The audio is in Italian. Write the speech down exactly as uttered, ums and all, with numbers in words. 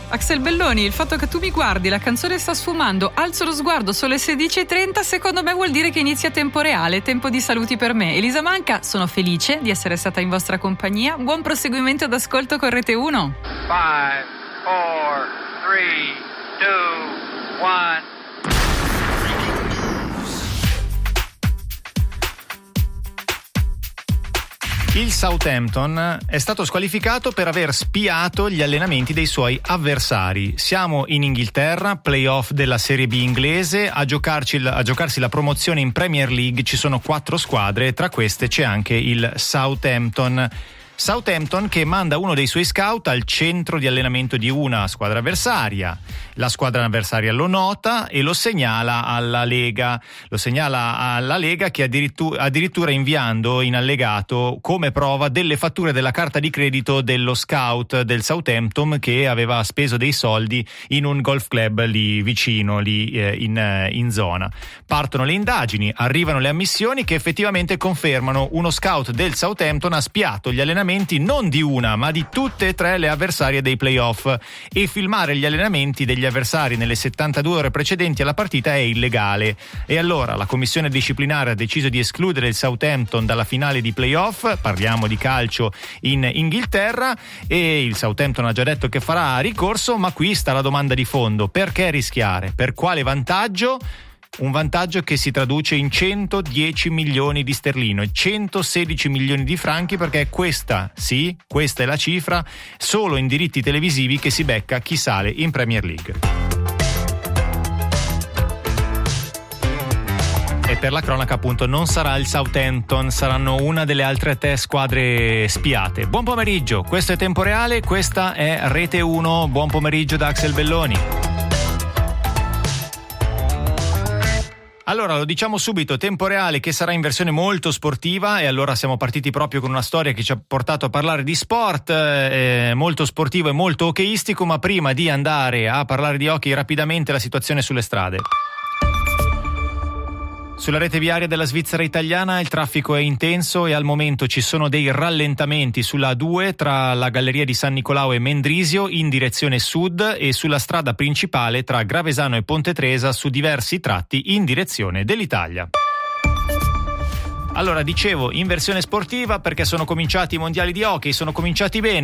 Axel Belloni, il fatto che tu mi guardi, la canzone sta sfumando, alzo lo sguardo, sono le sedici e trenta, secondo me vuol dire che inizia tempo reale, tempo di saluti per me. Elisa Manca, sono felice di essere stata in vostra compagnia. Buon proseguimento d'ascolto con Rete uno. five, four, tre, due, uno. Il Southampton è stato squalificato per aver spiato gli allenamenti dei suoi avversari. Siamo in Inghilterra, playoff della Serie B inglese, a, giocarci, a giocarsi la promozione in Premier League ci sono quattro squadre, tra queste c'è anche il Southampton. Southampton che manda uno dei suoi scout al centro di allenamento di una squadra avversaria. La squadra avversaria lo nota e lo segnala alla Lega. Lo segnala alla Lega che addirittura, addirittura inviando in allegato come prova delle fatture della carta di credito dello scout del Southampton che aveva speso dei soldi in un golf club lì vicino, lì eh, in, eh, in zona. Partono le indagini, arrivano le ammissioni che effettivamente confermano uno scout del Southampton ha spiato gli allenamenti non di una ma di tutte e tre le avversarie dei playoff, e filmare gli allenamenti degli avversari nelle settantadue ore precedenti alla partita è illegale. E allora la commissione disciplinare ha deciso di escludere il Southampton dalla finale di playoff, parliamo di calcio in Inghilterra, e il Southampton ha già detto che farà ricorso, ma qui sta la domanda di fondo: perché rischiare? Per quale vantaggio? Un vantaggio che si traduce in centodieci milioni di sterline e centosedici milioni di franchi, perché questa, sì, questa è la cifra solo in diritti televisivi che si becca chi sale in Premier League. E per la cronaca appunto non sarà il Southampton, saranno una delle altre tre squadre spiate. Buon pomeriggio, questo è Tempo Reale, questa è Rete uno, buon pomeriggio da Axel Belloni. Allora, lo diciamo subito, Tempo Reale che sarà in versione molto sportiva, e allora siamo partiti proprio con una storia che ci ha portato a parlare di sport, eh, molto sportivo e molto hockeyistico, ma prima di andare a parlare di hockey rapidamente la situazione sulle strade. Sulla rete viaria della Svizzera italiana il traffico è intenso e al momento ci sono dei rallentamenti sulla A due tra la galleria di San Nicolao e Mendrisio in direzione sud e sulla strada principale tra Gravesano e Ponte Tresa su diversi tratti in direzione dell'Italia. Allora, dicevo, in versione sportiva perché sono cominciati i mondiali di hockey, sono cominciati bene.